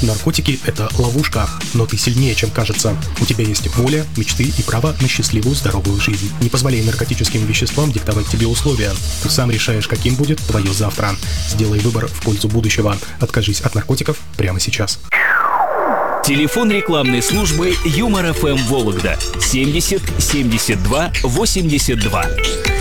Наркотики – это ловушка, но ты сильнее, чем кажется. У тебя есть воля, мечты и право на счастливую, здоровую жизнь. Не позволяй наркотическим веществам диктовать тебе условия. Ты сам решаешь, каким будет твое завтра. Сделай выбор в пользу будущего. Откажись от наркотиков прямо сейчас. Телефон рекламной службы Юмор ФМ Вологда 70 72 82.